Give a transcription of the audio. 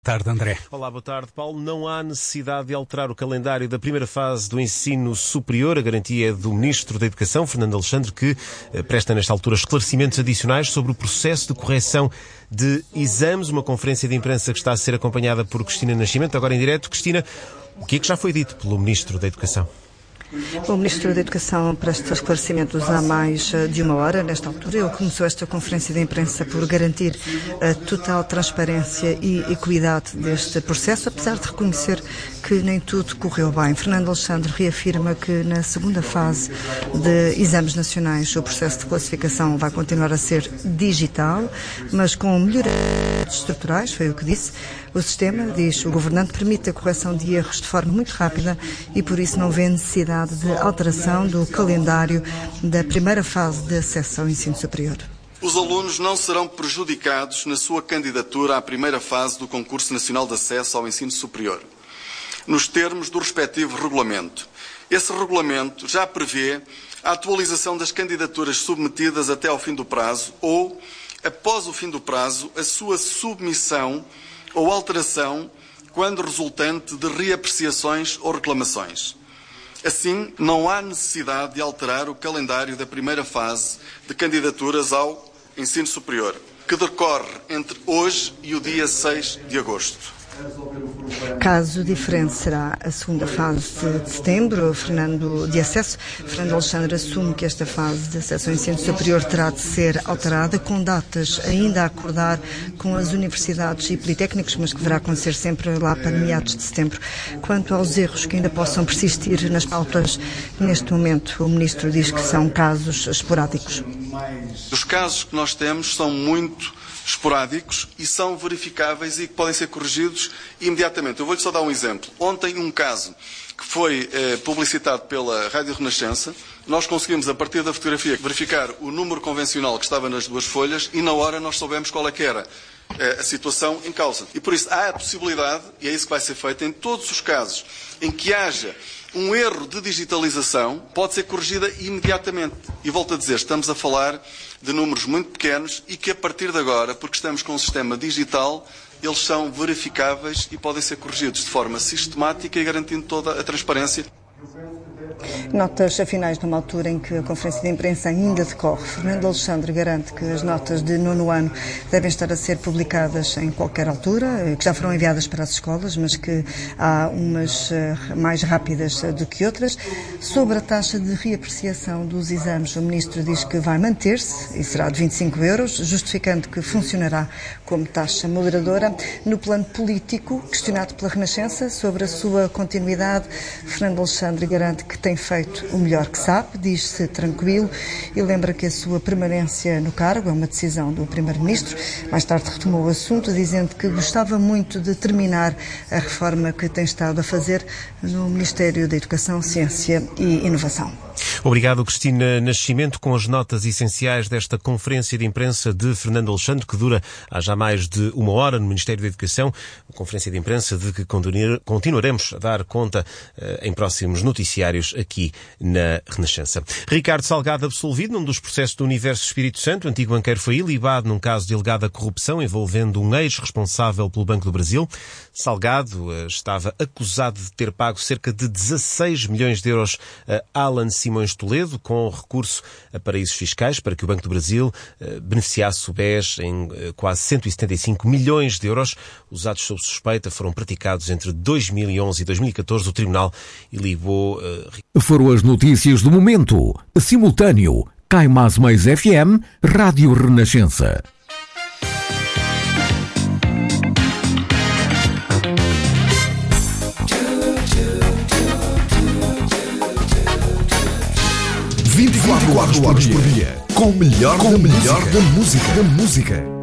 Boa tarde, André. Olá, boa tarde, Paulo. Não há necessidade de alterar o calendário da primeira fase do ensino superior. A garantia é do Ministro da Educação, Fernando Alexandre, que presta nesta altura esclarecimentos adicionais sobre o processo de correção de exames. Uma conferência de imprensa que está a ser acompanhada por Cristina Nascimento. Agora em direto. Cristina, o que é que já foi dito pelo Ministro da Educação? O Ministro da Educação presta esclarecimentos há mais de uma hora. Nesta altura, ele começou esta conferência de imprensa por garantir a total transparência e equidade deste processo, apesar de reconhecer que nem tudo correu bem. Fernando Alexandre reafirma que na segunda fase de exames nacionais o processo de classificação vai continuar a ser digital, mas com melhorias estruturais, foi o que disse. O sistema, diz o governante, permite a correção de erros de forma muito rápida e por isso não vê necessidade de alteração do calendário da primeira fase de acesso ao ensino superior. Os alunos não serão prejudicados na sua candidatura à primeira fase do Concurso Nacional de Acesso ao Ensino Superior, nos termos do respectivo regulamento. Esse regulamento já prevê a atualização das candidaturas submetidas até ao fim do prazo ou, após o fim do prazo, a sua submissão ou alteração quando resultante de reapreciações ou reclamações. Assim, não há necessidade de alterar o calendário da primeira fase de candidaturas ao ensino superior, que decorre entre hoje e o dia 6 de agosto. Caso diferente será a segunda fase de setembro, de acesso. Fernando Alexandre assume que esta fase de acesso ao ensino superior terá de ser alterada, com datas ainda a acordar com as universidades e politécnicos, mas que deverá acontecer sempre lá para meados de setembro. Quanto aos erros que ainda possam persistir nas pautas, neste momento o Ministro diz que são casos esporádicos. Os casos que nós temos são muito esporádicos e são verificáveis e que podem ser corrigidos imediatamente. Eu vou-lhe só dar um exemplo. Ontem, um caso que foi publicitado pela Rádio Renascença, nós conseguimos, a partir da fotografia, verificar o número convencional que estava nas duas folhas e, na hora, nós soubemos qual é que era a situação em causa. E, por isso, há a possibilidade, e é isso que vai ser feito, em todos os casos em que haja um erro de digitalização, pode ser corrigida imediatamente. E volto a dizer, estamos a falar de números muito pequenos e que a partir de agora, porque estamos com um sistema digital, eles são verificáveis e podem ser corrigidos de forma sistemática e garantindo toda a transparência. Notas finais numa altura em que a conferência de imprensa ainda decorre. Fernando Alexandre garante que as notas de nono ano devem estar a ser publicadas em qualquer altura, que já foram enviadas para as escolas, mas que há umas mais rápidas do que outras. Sobre a taxa de reapreciação dos exames, o Ministro diz que vai manter-se e será de 25 euros, justificando que funcionará como taxa moderadora. No plano político, questionado pela Renascença sobre a sua continuidade, Fernando Alexandre garante que tem feito o melhor que sabe, diz-se tranquilo e lembra que a sua permanência no cargo é uma decisão do Primeiro-Ministro. Mais tarde retomou o assunto, dizendo que gostava muito de terminar a reforma que tem estado a fazer no Ministério da Educação, Ciência e Inovação. Obrigado, Cristina Nascimento, com as notas essenciais desta conferência de imprensa de Fernando Alexandre, que dura há já mais de uma hora no Ministério da Educação. Uma conferência de imprensa de que continuaremos a dar conta em próximos noticiários aqui na Renascença. Ricardo Salgado absolvido num dos processos do Universo Espírito Santo. O antigo banqueiro foi ilibado num caso de alegada corrupção envolvendo um ex-responsável pelo Banco do Brasil. Salgado estava acusado de ter pago cerca de 16 milhões de euros a Alan Simões Toledo, com recurso a paraísos fiscais, para que o Banco do Brasil beneficiasse o BES em quase 175 milhões de euros. Os atos sob suspeita foram praticados entre 2011 e 2014. O Tribunal ilibou... Foram as notícias do momento. Simultâneo. Cai Mais FM, Rádio Renascença. Quatro horas por dia, com o melhor da música.